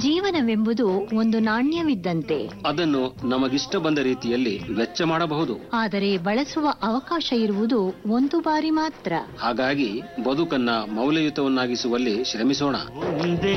ಜೀವನವೆಂಬುದು ಒಂದು ನಾಣ್ಯವಿದ್ದಂತೆ. ಅದನ್ನು ನಮಗಿಷ್ಟ ಬಂದ ರೀತಿಯಲ್ಲಿ ವೆಚ್ಚ ಮಾಡಬಹುದು. ಆದರೆ ಬಳಸುವ ಅವಕಾಶ ಇರುವುದು ಒಂದು ಬಾರಿ ಮಾತ್ರ. ಹಾಗಾಗಿ ಬದುಕನ್ನ ಮೌಲ್ಯಯುತವನ್ನಾಗಿಸುವಲ್ಲಿ ಶ್ರಮಿಸೋಣ.